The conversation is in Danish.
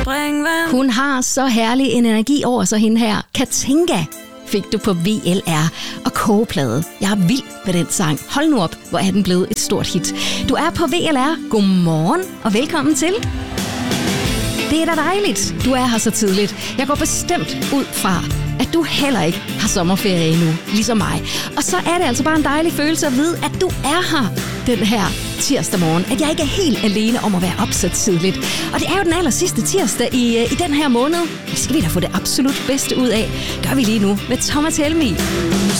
springvand. Hun har så herlig en energi over sig, hende her. Katinka fik du på VLR og kogeplade. Jeg er vild med den sang. Hold nu op, hvor er den blevet et stort hit. Du er på VLR. Godmorgen og velkommen til. Det er da dejligt, du er her så tidligt. Jeg går bestemt ud fra, at du heller ikke har sommerferie endnu, ligesom mig. Og så er det altså bare en dejlig følelse at vide, at du er her den her tirsdag morgen. At jeg ikke er helt alene om at være op så tidligt. Og det er jo den aller sidste tirsdag i den her måned. Det skal vi da få det absolut bedste ud af. Gør vi lige nu med Thomas Helmig.